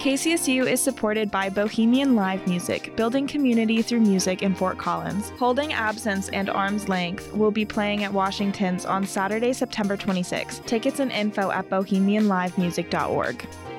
KCSU is supported by Bohemian Live Music, building community through music in Fort Collins. Holding Absence and Arm's Length will be playing at Washington's on Saturday, September 26. Tickets and info at bohemianlivemusic.org.